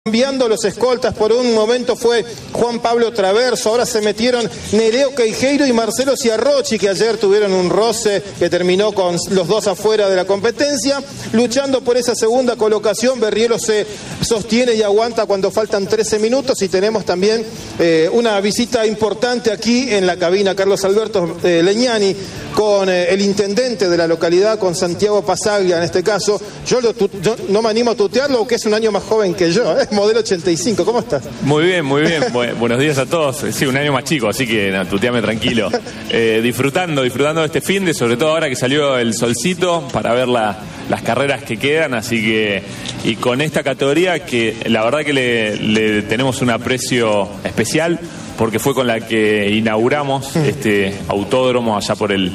Cambiando los escoltas, por un momento fue Juan Pablo Traverso, ahora se metieron Nereo Queijeiro y Marcelo Ciarrochi, que ayer tuvieron un roce que terminó con los dos afuera de la competencia. Luchando por esa segunda colocación, Berrielo se sostiene y aguanta cuando faltan 13 minutos y tenemos también una visita importante aquí en la cabina, Carlos Alberto Legnani, con el intendente de la localidad, con Santiago Pasaglia en este caso. Yo no me animo a tutearlo porque es un año más joven que yo, modelo 85, ¿cómo estás? Muy bien, muy bien. Buenos días a todos. Sí, un año más chico, así que no, tuteame tranquilo. Disfrutando de este finde, sobre todo ahora que salió el solcito, para ver las carreras que quedan, así que, y con esta categoría que la verdad que le tenemos un aprecio especial, porque fue con la que inauguramos este autódromo allá por el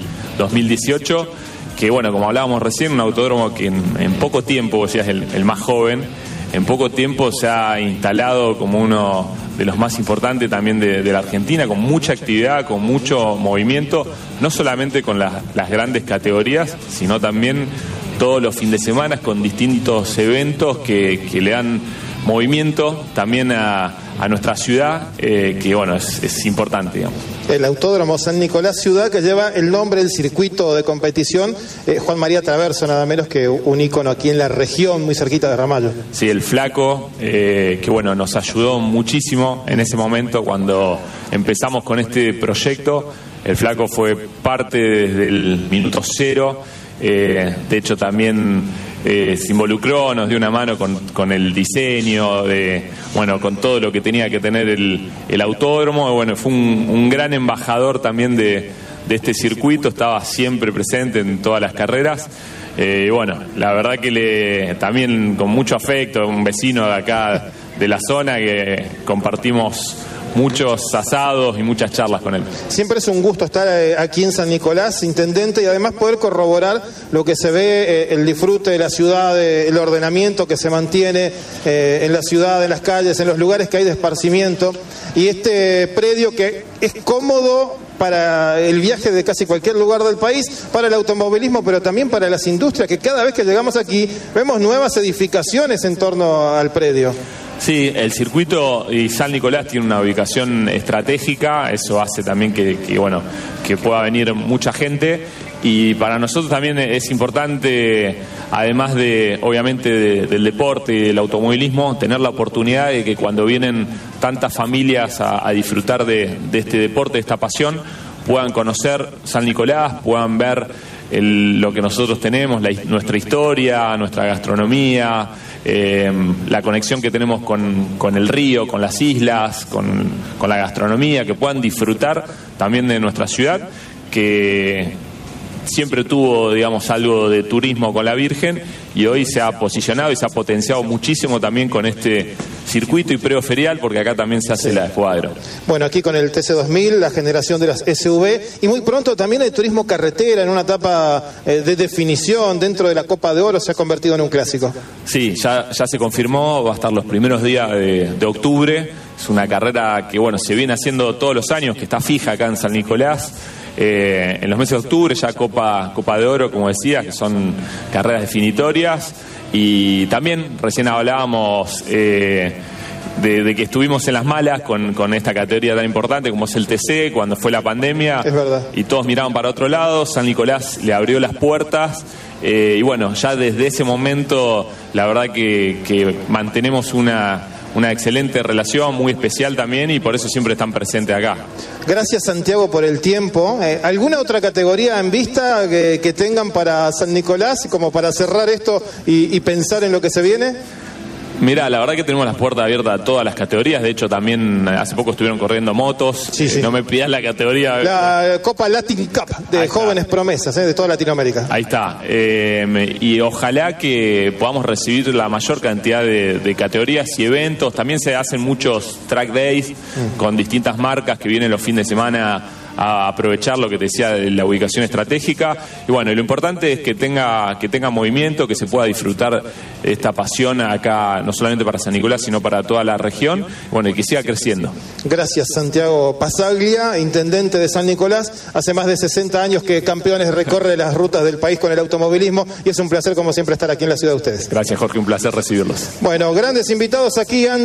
2018, que bueno, como hablábamos recién, un autódromo que en poco tiempo, vos decías el más joven, en poco tiempo se ha instalado como uno de los más importantes también de la Argentina, con mucha actividad, con mucho movimiento, no solamente con las grandes categorías, sino también todos los fines de semana con distintos eventos que le dan movimiento también a nuestra ciudad, que bueno, es importante, digamos. El Autódromo San Nicolás Ciudad, que lleva el nombre del circuito de competición Juan María Traverso, nada menos que un ícono aquí en la región, muy cerquita de Ramallo. Sí, el Flaco, que bueno, nos ayudó muchísimo en ese momento cuando empezamos con este proyecto. El Flaco fue parte desde el minuto cero, de hecho también se involucró, nos dio una mano con el diseño, bueno, con todo lo que tenía que tener el autódromo. Bueno, fue un gran embajador también de este circuito, estaba siempre presente en todas las carreras. Y bueno, la verdad que también con mucho afecto, un vecino de acá de la zona que compartimos muchos asados y muchas charlas con él. Siempre es un gusto estar aquí en San Nicolás, intendente, y además poder corroborar lo que se ve, el disfrute de la ciudad, el ordenamiento que se mantiene en la ciudad, en las calles, en los lugares que hay de esparcimiento, y este predio que es cómodo para el viaje de casi cualquier lugar del país, para el automovilismo, pero también para las industrias, que cada vez que llegamos aquí vemos nuevas edificaciones en torno al predio. Sí, el circuito y San Nicolás tiene una ubicación estratégica, eso hace también que pueda venir mucha gente, y para nosotros también es importante, además de obviamente del deporte y del automovilismo, tener la oportunidad de que cuando vienen tantas familias a disfrutar de este deporte, de esta pasión, puedan conocer San Nicolás, puedan ver lo que nosotros tenemos, nuestra historia, nuestra gastronomía, la conexión que tenemos con el río, con las islas, con la gastronomía, que puedan disfrutar también de nuestra ciudad, que siempre tuvo, digamos, algo de turismo con la Virgen, y hoy se ha posicionado y se ha potenciado muchísimo también con este circuito y preo ferial, porque acá también se hace la Escuadro. Bueno, aquí con el TC2000, la generación de las SUV, y muy pronto también el turismo carretera, en una etapa de definición dentro de la Copa de Oro, se ha convertido en un clásico. Sí, ya se confirmó, va a estar los primeros días de octubre. Es una carrera que bueno, se viene haciendo todos los años, que está fija acá en San Nicolás. En los meses de octubre ya Copa de Oro, como decía, que son carreras definitorias. Y también recién hablábamos de que estuvimos en las malas con esta categoría tan importante como es el TC, cuando fue la pandemia. Es verdad. Y todos miraban para otro lado. San Nicolás le abrió las puertas. Y bueno, ya desde ese momento la verdad que mantenemos una excelente relación, muy especial también, y por eso siempre están presentes acá. Gracias, Santiago, por el tiempo. ¿Alguna otra categoría en vista que tengan para San Nicolás, como para cerrar esto y pensar en lo que se viene? Mirá, la verdad que tenemos las puertas abiertas a todas las categorías. De hecho, también hace poco estuvieron corriendo motos. Sí. No me pidas la categoría. La Copa Latin Cup de jóvenes promesas de toda Latinoamérica. Ahí está. Y ojalá que podamos recibir la mayor cantidad de categorías y eventos. También se hacen muchos track days con distintas marcas que vienen los fines de semana a aprovechar lo que te decía de la ubicación estratégica. Y bueno, lo importante es que tenga movimiento, que se pueda disfrutar esta pasión acá, no solamente para San Nicolás, sino para toda la región, bueno, y que siga creciendo. Gracias, Santiago Pasaglia, intendente de San Nicolás. Hace más de 60 años que Campeones recorre las rutas del país con el automovilismo y es un placer, como siempre, estar aquí en la ciudad de ustedes. Gracias, Jorge, un placer recibirlos. Bueno, grandes invitados aquí.